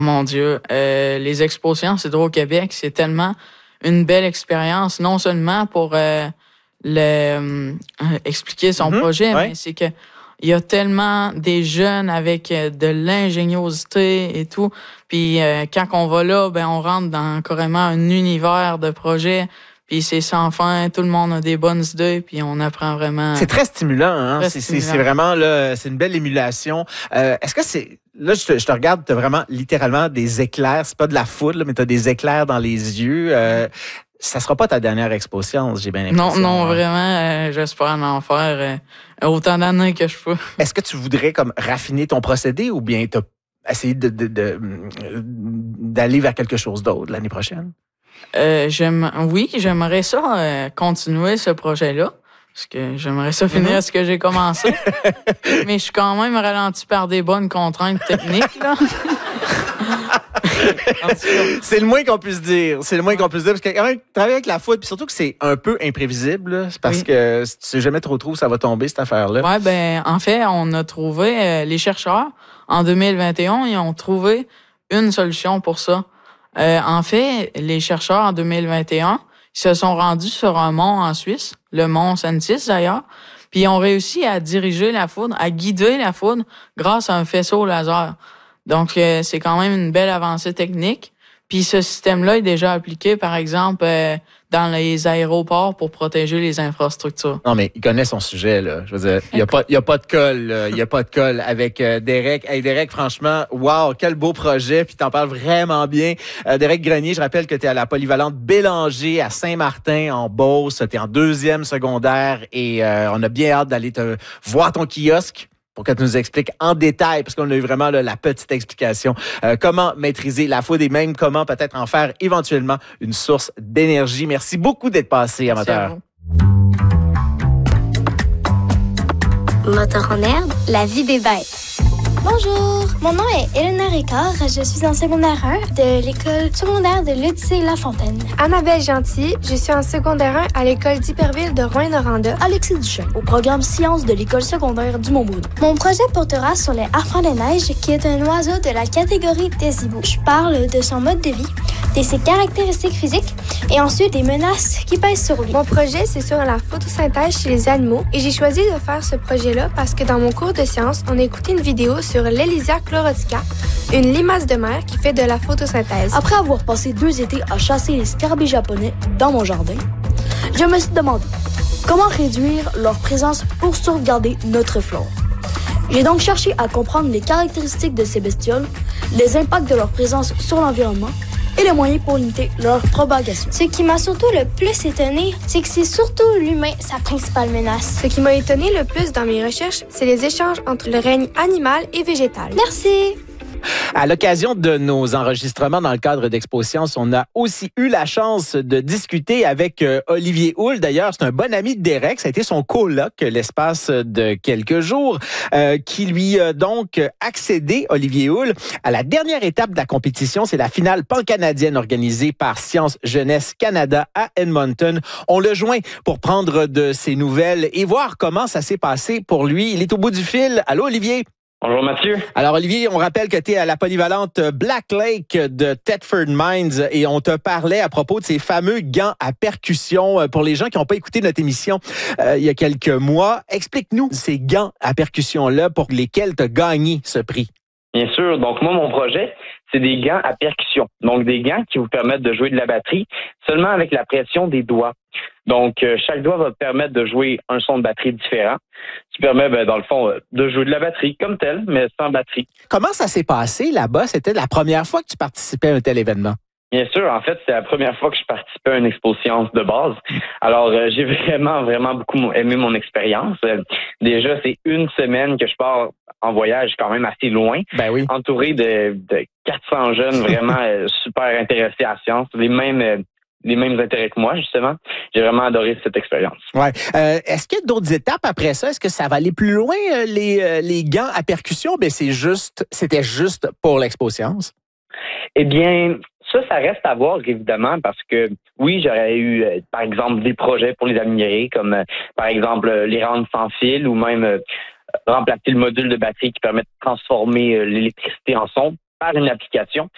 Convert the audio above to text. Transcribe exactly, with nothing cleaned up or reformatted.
Mon Dieu, euh, les expos sciences Hydro-Québec, c'est tellement une belle expérience, non seulement pour euh, le, euh, expliquer son mm-hmm, projet, ouais. mais c'est que il y a tellement des jeunes avec euh, de l'ingéniosité et tout. Puis euh, quand on va là, ben on rentre dans carrément un univers de projet. Puis c'est sans fin, tout le monde a des bonnes idées, puis on apprend vraiment. C'est très stimulant, hein? Très c'est, stimulant. c'est, c'est vraiment là, c'est une belle émulation. Euh, est-ce que c'est là, je te, je te regarde, t'as vraiment littéralement des éclairs. C'est pas de la foudre, là, mais t'as des éclairs dans les yeux. Euh, ça sera pas ta dernière expo science, j'ai bien l'impression. Non, non, hein? vraiment, euh, j'espère en faire euh, autant d'années que je peux. Est-ce que tu voudrais comme raffiner ton procédé ou bien t'as essayé de, de, de, d'aller vers quelque chose d'autre l'année prochaine? Euh, j'aime, oui, j'aimerais ça euh, continuer ce projet-là, parce que j'aimerais ça finir mm-hmm. ce que j'ai commencé. Mais je suis quand même ralenti par des bonnes contraintes techniques, là. C'est le moins qu'on puisse dire. C'est le moins qu'on puisse dire. Parce que quand même, travailler avec la foudre, puis surtout que c'est un peu imprévisible, là, c'est parce oui. que tu sais jamais trop trop où ça va tomber, cette affaire-là. Oui, ben en fait, on a trouvé, euh, les chercheurs, en deux mille vingt et un, ils ont trouvé une solution pour ça. Euh, en fait, les chercheurs, en deux mille vingt et un, ils se sont rendus sur un mont en Suisse, le mont Sentis d'ailleurs, puis ils ont réussi à diriger la foudre, à guider la foudre grâce à un faisceau laser. Donc, euh, c'est quand même une belle avancée technique. Puis ce système-là est déjà appliqué, par exemple, euh, dans les aéroports pour protéger les infrastructures. Non, mais il connaît son sujet, là. Je veux dire, il n'y a pas, il y a pas de colle, il y a pas de colle avec euh, Derek. Hey, Derek, franchement, wow, quel beau projet. Puis t'en parles vraiment bien. Euh, Derek Grenier, je rappelle que tu es à la polyvalente Bélanger à Saint-Martin, en Beauce. Tu es en deuxième secondaire et euh, on a bien hâte d'aller te voir ton kiosque pour que tu nous expliques en détail, parce qu'on a eu vraiment là, la petite explication, euh, comment maîtriser la foudre et même comment peut-être en faire éventuellement une source d'énergie. Merci beaucoup d'être passé, amateur. Moteur en herbe, la vie des bêtes. Bonjour, mon nom est Elena Ricard. Je suis en secondaire un de l'école secondaire de l'Odyssée La Fontaine. Annabelle Gentil, je suis en secondaire un à l'école d'Hyperville de Rouyn-Noranda. Alexis Duchesne, au programme Sciences de l'école secondaire du Mont-Bruno. Mon projet portera sur les harpins de neige, qui est un oiseau de la catégorie des hiboux. Je parle de son mode de vie, de ses caractéristiques physiques et ensuite des menaces qui pèsent sur lui. Mon projet, c'est sur la photosynthèse chez les animaux et j'ai choisi de faire ce projet-là parce que dans mon cours de sciences, on a écouté une vidéo sur l'Elysia chlorotica, une limace de mer qui fait de la photosynthèse. Après avoir passé deux étés à chasser les scarabées japonais dans mon jardin, je me suis demandé comment réduire leur présence pour sauvegarder notre flore. J'ai donc cherché à comprendre les caractéristiques de ces bestioles, les impacts de leur présence sur l'environnement et les moyens pour limiter leur propagation. Ce qui m'a surtout le plus étonné, c'est que c'est surtout l'humain sa principale menace. Ce qui m'a étonné le plus dans mes recherches, c'est les échanges entre le règne animal et végétal. Merci! À l'occasion de nos enregistrements dans le cadre d'Expo Science, on a aussi eu la chance de discuter avec euh, Olivier Houle. D'ailleurs, c'est un bon ami de Derek. Ça a été son coloc l'espace de quelques jours euh, qui lui a donc accédé, Olivier Houle, à la dernière étape de la compétition. C'est la finale pan-canadienne organisée par Science Jeunesse Canada à Edmonton. On le joint pour prendre de ses nouvelles et voir comment ça s'est passé pour lui. Il est au bout du fil. Allô, Olivier? Bonjour Mathieu. Alors Olivier, on rappelle que tu es à la polyvalente Black Lake de Thetford Mines et on te parlait à propos de ces fameux gants à percussion. Pour les gens qui n'ont pas écouté notre émission euh, il y a quelques mois, explique-nous ces gants à percussion-là pour lesquels tu as gagné ce prix. Bien sûr. Donc moi, mon projet, c'est des gants à percussion. Donc des gants qui vous permettent de jouer de la batterie seulement avec la pression des doigts. Donc, euh, chaque doigt va te permettre de jouer un son de batterie différent. Tu permets, ben, dans le fond, de jouer de la batterie comme tel, mais sans batterie. Comment ça s'est passé là-bas? C'était la première fois que tu participais à un tel événement? Bien sûr, en fait, c'est la première fois que je participais à une expo science de base. Alors, euh, j'ai vraiment, vraiment beaucoup aimé mon expérience. Euh, déjà, c'est une semaine que je pars en voyage quand même assez loin, ben oui. entouré de, de quatre cents jeunes vraiment euh, super intéressés à la science, les mêmes... Euh, les mêmes intérêts que moi, justement. J'ai vraiment adoré cette expérience. Ouais. Euh, est-ce qu'il y a d'autres étapes après ça? Est-ce que ça va aller plus loin, euh, les, euh, les gants à percussion? Ben, c'est juste, c'était juste pour l'Expo Science? Eh bien, ça, ça reste à voir, évidemment, parce que, oui, j'aurais eu, euh, par exemple, des projets pour les améliorer, comme, euh, par exemple, euh, les rendre sans fil ou même euh, remplacer le module de batterie qui permet de transformer euh, l'électricité en son par une application.